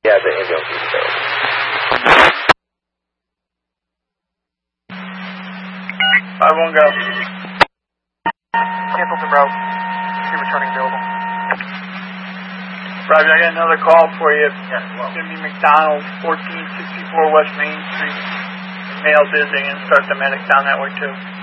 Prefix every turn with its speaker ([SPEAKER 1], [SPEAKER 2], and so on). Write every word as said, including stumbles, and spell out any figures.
[SPEAKER 1] Yeah, the ambulance is there.
[SPEAKER 2] five one go.
[SPEAKER 3] Cancel the route. See returning available.
[SPEAKER 2] Roger, I got another call for you.
[SPEAKER 1] Yes, well.
[SPEAKER 2] Jimmy McDonald, fourteen sixty-four West Main Street. Male visiting, and start the medic down that way too.